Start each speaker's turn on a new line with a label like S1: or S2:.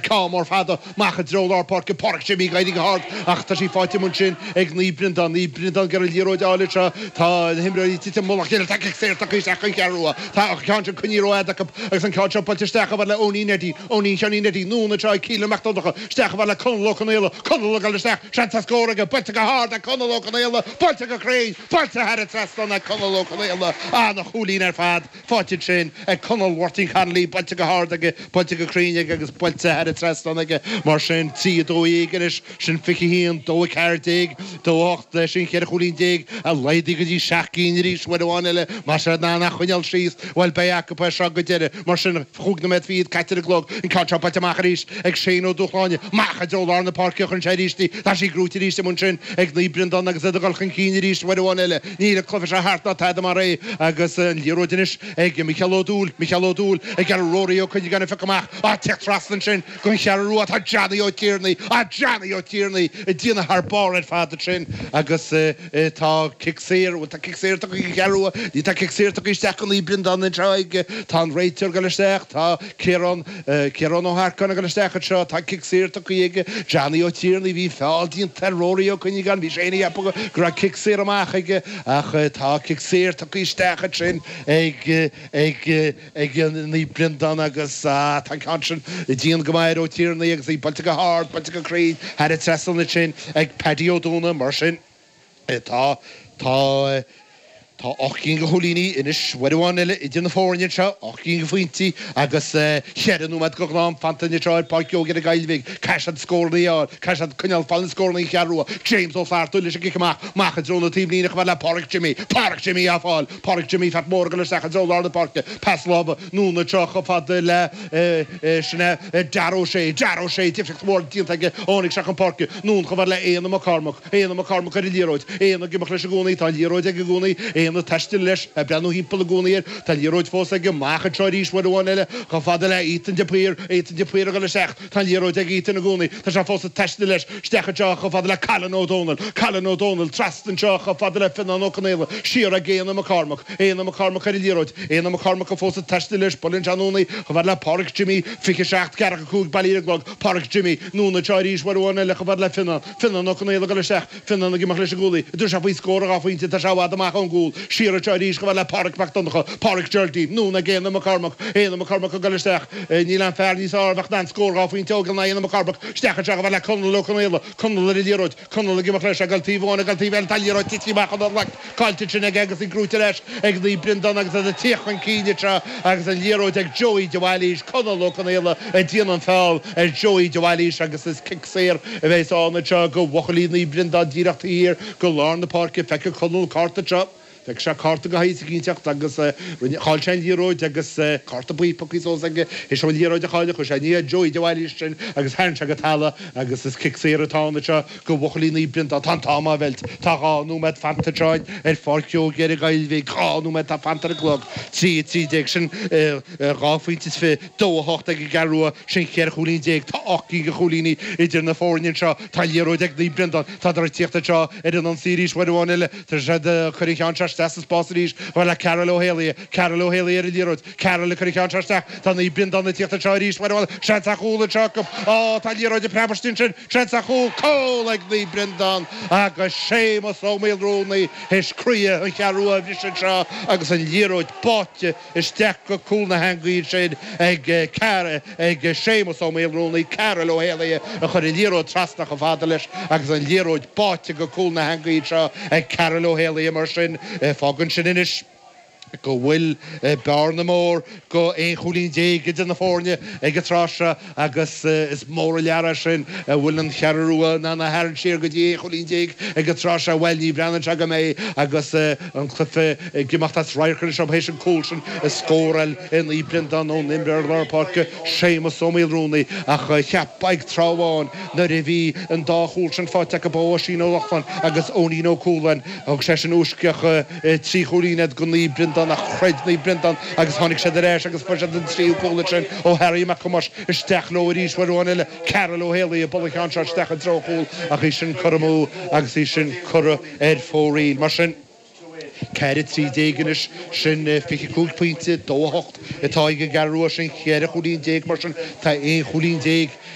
S1: cámór fada macha drólar park park Jimmy gaidig hard ach tá sí fáte mun sin ag ní brindan gar líróid áile tá himraí tí molach chéile take sé take seach an ceúa tá cean chuníróid agus an cáte palteisteach bhar le óní seaní núna tre kíleachtócha steach bhar le conlochéile conlagasteach se scóraige bulte go hard a conlochéile bulte go crain bulte head trestan na conlochéile na cholín ar fad fáte sin ag conlhhairting canlí bulte go hard aige bulte go craine agus bulte head trestan aige mar sin tí dóíis sin fici híon dó ceirtéig dócht lei sin chéir cholín déig a leidig go dtí seaachcín rís bhile mar se ná nach chuineal síos bhil beach go se go deire mar sin chuúgna met fiad caiitir glog in cáteach ríis ag sé ó dúchláine macha dólar na parceoch an séríistí tá sí grúti ríiste mun sin ag líbrindan agus a galchan cíine rís bhile níle clufa se hartna taide mar ré agus an líróidinis ag Michelódúl ag gar róío chuine ganna feach a tetraslan sin gon chearú tá Johnny ó tíirnaí i dtíana thbáir fáda sin agus tá kicséir go chearú í tá kicséir go isteach an líbrindan in treige tá réiteir go leisteach tá Ceran ó Harcan go leisteach seo tá kicséir go ige Johnny ó tíirnaí hí fáildíon terróí chuine gan bhí séna appa go ra kicséir amach ige ach tá kicséir go isteach sin ag líbrindan agus tá cansin i dtíon go maiid ó tíirnaí agus í balte go hard balte go craid had it trestle sin ag Paddy O'Donnell mar sin Tá 8 go cholíní inis weháile I dtíanana fórne seo 8 go faointí agus cheanú me go glám fantaine treir parceoga a gaiilhíh caiisiad scóirnaí caiisiad cuneal fan scóirnaí chearúa James O'Fartúil is giach macha dróna tíblíach bhile Park Jimmy á fáil Park Jimmy fat mór go le secha dólar na parke Paslába núna trocha fad le sinna daró sé tífseach mór tíontaige ónig seach an parke nún go bhar le éana Carmach ar líróid éana gimach leis a gúnaí tá líróid ag gúnaí na testin leis a brenn hímpel gúnaíir tá líróid fós ag macha troirís bhile go fada le ítan de puir go le seach tá líróid ag ítan na gúnaí tá se fós a testin leis stecha teach go fada le Callan O'Donnell trastan teach go fada le Finan O'Connell siar a géana Carmach ar líróid éana Carmach go fós a testin leis bolin Janúnaí go bhar le Park Jimmy fiche seach ceach cúg bailíreglog Park Jimmy núna troirís bhile go bhar le Finan O'Connell go le seach Finan a gimach leis a gúnaí dúr se bhí scóra á faointe tá se bhd amach an gúil Siar Chinese go bhile Park Macdonnacha Park Geraldine núna géana Carmach go galisteach níl an fearníos ábhach na scóra faoin tegan na éana Carmach stecha teach bhile Conal líróid Conal gimach leis a galtíháinna galtíhil talíróid tití machchan le cáilte sin agus I grúte leis ag lí brindan agus a tíochan cíine agus an líróid ag Joey de Bhailís Conal O'Connell a dtíana an fáil ar Joey de Bhailís agus is kicséir a bheits ána go bhochalíí brindan díreachta hir go lár na parke feice Conal carta Ag se carta go haí cínteach agus cháil sé líróid agus carta buí poíó aige is sem líróid a cháile chu sé ní Joey de Bhailís sin agus hen se go talile agus is kicséir atána se go bhochalíí brint a tantáma bheilt táánú med fantaráid ar fáceó géir gailhí cháú me tá fantar glog trí sin ráfuointis fé dóhacht ag garúa sin chéir cholín déag tá 8 go cholíní idir na fórnin seo tá líróid ag lí brindan tá ar tíochtta seo ar an sírís bhile tar sé chuirán Stas Bosrís bhile Carol O'Haley ar líróid Carol chuiránteach tá í brindan na tíochtta teirís bhil se a chúla teach tá líróid a prebastin sin se a chú có ag lí brindan agus sé a sóméilrónaí hiscrúa an chearúa bhí sin seo agus an líróid báte is teach go cúna hangaí sin ag sé a sóméilrónaí Carol O'Haley a chur líróid trasnach a fáda leis agus an líróid báte go cúna hangaí seo ag Carol O'Haley mar sin fágann sin inis go bhfuil bearna mór go cholín déag in na fórne ag go tráise agus is mór leara sin bhfuil an chearúa na heann siar go dtí cholín déag ag go tráise bhfuil ní breanna go mé agus an chlufa gimachtas raichann sem hééis an cóilsin scórail in í brindan ó nimbear parke sémas sóméilrónaí ach cheappaig tráháin na bhí an dáchúil sin fáte go bó sin óachtan agus óní nó cúlan agus sé sin úsceach trí cholíad go ní brindan nach chreidnaí brindan agus tháinig sé éis agus fu den tríúpóla sin ó Harry McComas is steach nóiríos bhile Carol O'Haley a bolán se steach an trochúil ach í sin chomú agus í sin chora ar fóríil mar sin Ceir trí déganis sin fiche cúlpointe dóhacht atá ige garúa sin chéir cholín déag mar sin tá cholín déag